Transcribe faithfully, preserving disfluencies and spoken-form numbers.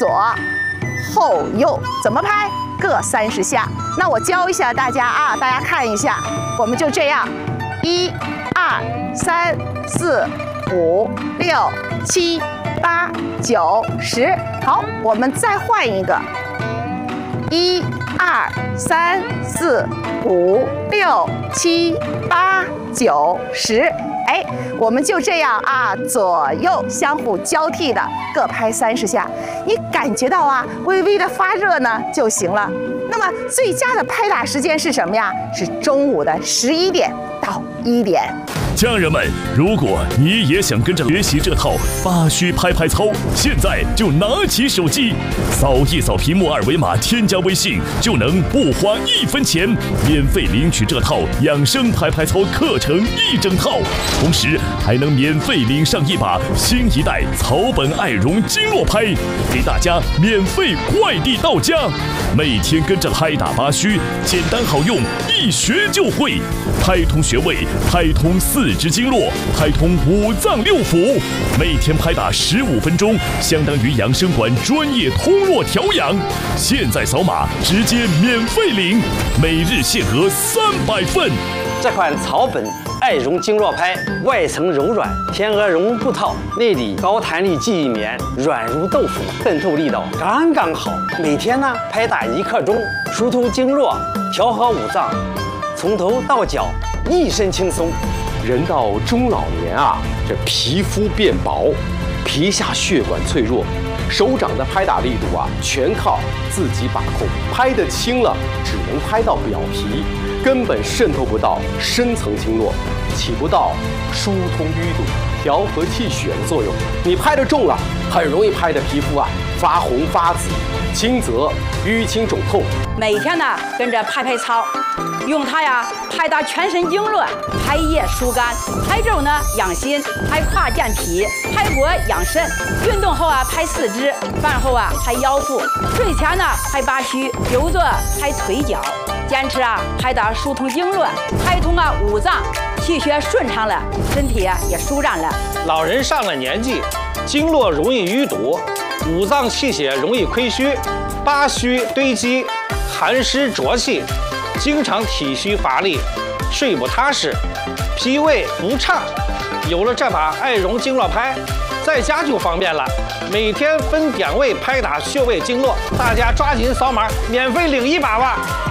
左、后、右，怎么拍？各三十下。那我教一下大家啊，大家看一下，我们就这样，一、二、三、四、五、六、七、八、九、十。好，我们再换一个，一、二、三、四、五、六、七、八、九、十。哎，我们就这样啊，左右相互交替的各拍三十下，你感觉到啊，微微的发热呢就行了。那么最佳的拍打时间是什么呀？是中午的十一点到一点。 家人们，如果你也想跟着学习这套八虚拍拍操，现在就拿起手机，扫一扫屏幕二维码，添加微信，就能不花一分钱，免费领取这套养生拍拍操课程一整套，同时还能免费领上一把新一代草本爱绒经络拍，给大家免费快递到家。每天跟着拍打八虚，简单好用，一学就会，拍通穴位，拍通四肢经络，拍通五脏六腑，每天拍打十五分钟，相当于养生馆专业通络调养。现在扫码直接免费领，每日限额三百份。 这款草本爱绒经络拍，外层柔软，天鹅绒布套，内里高弹力记忆棉，软如豆腐，渗透力道刚刚好。每天呢拍打一刻钟，疏通经络，调和五脏，从头到脚一身轻松。 人到中老年啊，这皮肤变薄，皮下血管脆弱，手掌的拍打力度啊，全靠自己把控。拍得轻了，只能拍到表皮，根本渗透不到深层经络，起不到疏通淤堵、调和气血的作用。你拍得重了，很容易拍得皮肤啊发红发紫，轻则淤青肿痛。 每天呢跟着拍拍操，用它呀拍打全身经络，拍腋疏肝，拍肘呢养心，拍胯健脾，拍脖养肾。运动后啊拍四肢，饭后啊拍腰腹，睡前呢拍八虚，久坐拍腿脚。坚持啊拍打疏通经络，拍通啊五脏，气血顺畅了，身体啊也舒展了。 老人上了年纪，经络容易淤堵，五脏气血容易亏虚，八虚堆积，寒湿浊气，经常体虚乏力，睡不踏实，脾胃不畅。有了这把爱绒经络拍，在家就方便了，每天分点位拍打穴位经络，大家抓紧扫码，免费领一把吧。